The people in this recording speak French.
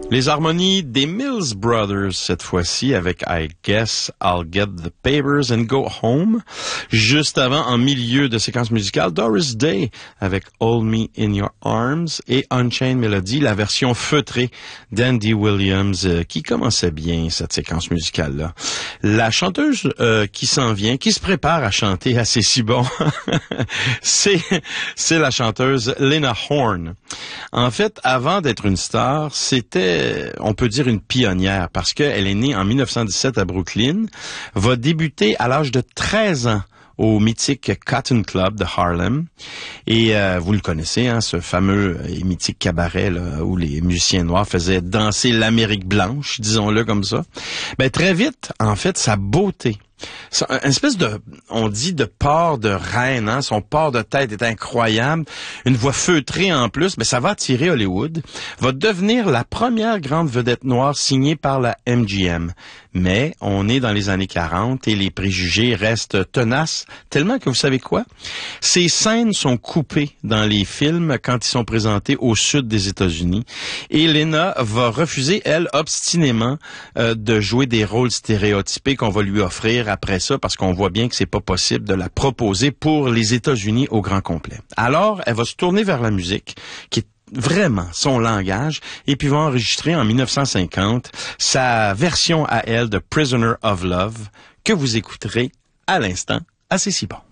Les harmonies des Mills Brothers cette fois-ci avec I Guess I'll Get the Papers and Go Home. Juste avant, en milieu de séquence musicale, Doris Day avec Hold Me in Your Arms et Unchained Melody, la version feutrée d'Andy Williams qui commençait bien cette séquence musicale-là. La chanteuse qui s'en vient, qui se prépare à chanter assez si bon, c'est la chanteuse Lena Horne. En fait, avant d'être une star, c'était, on peut dire, une pionnière parce qu'elle est née en 1917 à Brooklyn, va débuter à l'âge de 13 ans au mythique Cotton Club de Harlem. Et vous le connaissez, hein, ce fameux et mythique cabaret là, où les musiciens noirs faisaient danser l'Amérique blanche, disons-le comme ça. Ben très vite, en fait, sa beauté, une espèce de, on dit, de port de reine, hein? Son port de tête est incroyable. Une voix feutrée en plus, mais ça va attirer Hollywood. Va devenir la première grande vedette noire signée par la MGM. Mais on est dans les années 40 et les préjugés restent tenaces, tellement que vous savez quoi? Ces scènes sont coupées dans les films quand ils sont présentés au sud des États-Unis. Et Lena va refuser, elle, obstinément, de jouer des rôles stéréotypés qu'on va lui offrir après ça, parce qu'on voit bien que c'est pas possible de la proposer pour les États-Unis au grand complet. Alors, elle va se tourner vers la musique, qui est vraiment son langage, et puis va enregistrer en 1950 sa version à elle de Prisoner of Love, que vous écouterez à l'instant à C'est si bon.